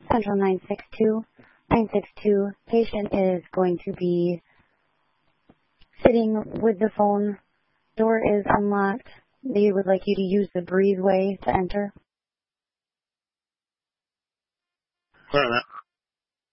Central 962. 962, patient is going to be sitting with the phone. Door is unlocked. They would like you to use the breezeway to enter. Wait a minute.